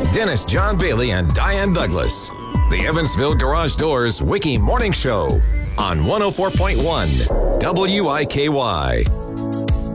Dennis John Bailey and Diane Douglas. The Evansville Garage Doors Wiki Morning Show on 104.1 WIKY.